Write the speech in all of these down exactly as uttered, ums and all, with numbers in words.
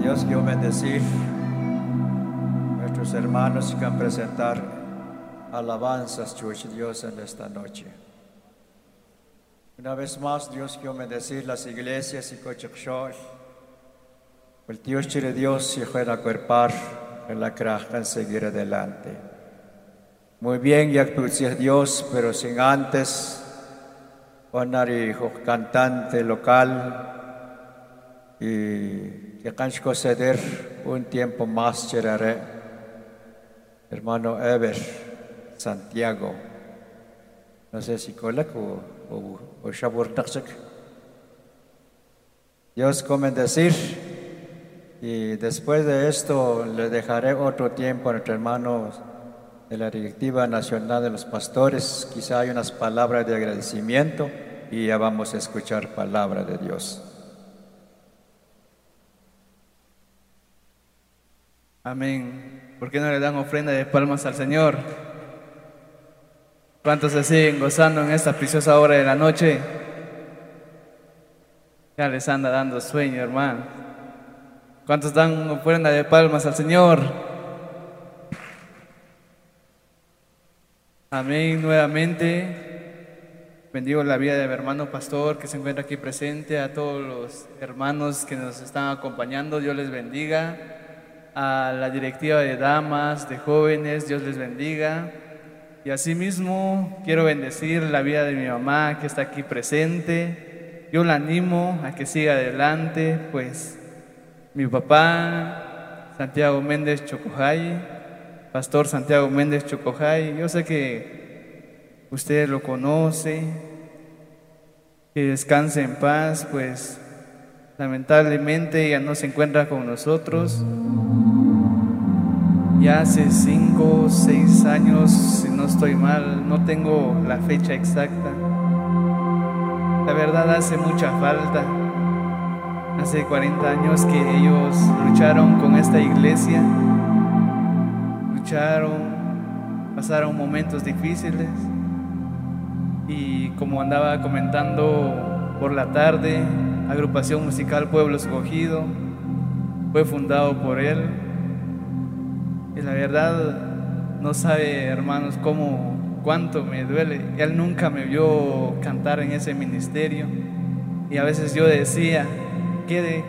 Dios quiero bendecir a nuestros hermanos que van a presentar alabanzas, Chuch Dios, en esta noche. Una vez más, Dios quiero bendecir las iglesias y cochexol. El Dios quiere Dios y juega a cuerpar en la craja en seguir adelante. Muy bien, ya que Dios, pero sin antes poner hijo cantante local y que cancho conceder un tiempo más cheraré, hermano Ever Santiago. No sé si colec o, o, o shabur naksik. Dios come decir, y después de esto le dejaré otro tiempo a nuestros hermanos de la Directiva Nacional de los Pastores. Quizá hay unas palabras de agradecimiento y ya vamos a escuchar palabra de Dios. Amén. ¿Por qué no le dan ofrenda de palmas al Señor? ¿Cuántos se siguen gozando en esta preciosa hora de la noche? Ya les anda dando sueño, hermano. ¿Cuántos dan ofrenda de palmas al Señor? Amén. Nuevamente bendigo la vida de mi hermano pastor que se encuentra aquí presente, a todos los hermanos que nos están acompañando. Dios les bendiga. A la directiva de damas, de jóvenes, Dios les bendiga. Y asimismo quiero bendecir la vida de mi mamá que está aquí presente. Yo la animo a que siga adelante, pues mi papá, Santiago Méndez Chocojay, Pastor Santiago Méndez Chocojay, yo sé que usted lo conoce, que descanse en paz, pues lamentablemente ya no se encuentra con nosotros. Ya hace cinco o seis años, si no estoy mal, no tengo la fecha exacta. La verdad hace mucha falta. Hace cuarenta años que ellos lucharon con esta iglesia, lucharon, pasaron momentos difíciles y como andaba comentando por la tarde, Agrupación Musical Pueblo Escogido fue fundado por él. Y la verdad, no sabe, hermanos, cómo, cuánto me duele. Él nunca me vio cantar en ese ministerio. Y a veces yo decía, ¿qué de?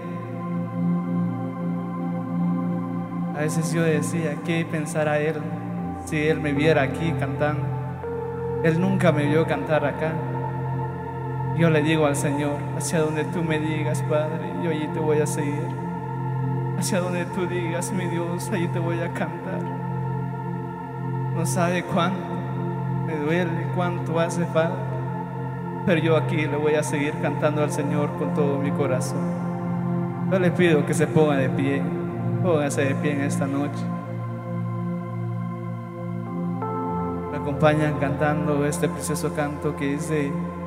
A veces yo decía, ¿qué pensará él si él me viera aquí cantando? Él nunca me vio cantar acá. Yo le digo al Señor, hacia donde tú me digas, Padre, yo allí te voy a seguir. Hacia donde tú digas, mi Dios, allí te voy a cantar. No sabe cuánto me duele, cuánto hace falta, pero yo aquí le voy a seguir cantando al Señor con todo mi corazón. Yo le pido que se ponga de pie, póngase de pie en esta noche. Me acompañan cantando este precioso canto que dice: